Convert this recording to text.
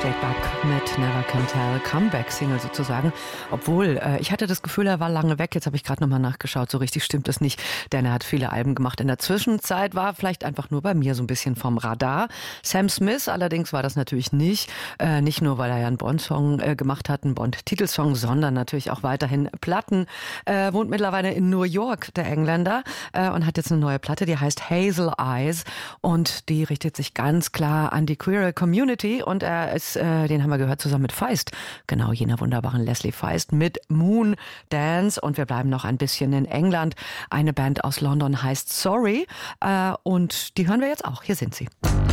Jake Buck mit Never Can Tell, Comeback-Single sozusagen. Obwohl, ich hatte das Gefühl, er war lange weg. Jetzt habe ich gerade nochmal nachgeschaut. So richtig stimmt das nicht, denn er hat viele Alben gemacht. In der Zwischenzeit war er vielleicht einfach nur bei mir so ein bisschen vom Radar. Sam Smith allerdings war das natürlich nicht. Nicht nur, weil er ja einen Bond-Song gemacht hat, einen Bond-Titelsong, sondern natürlich auch weiterhin Platten. Wohnt mittlerweile in New York, der Engländer, und hat jetzt eine neue Platte, die heißt Hazel Eyes. Und die richtet sich ganz klar an die queere Community. Und er ist, den haben wir gehört, zusammen mit Feist. Genau, jener wunderbaren Leslie Feist mit Moon Dance. Und wir bleiben noch ein bisschen in England. Eine Band aus London heißt Sorry. Und die hören wir jetzt auch. Hier sind sie.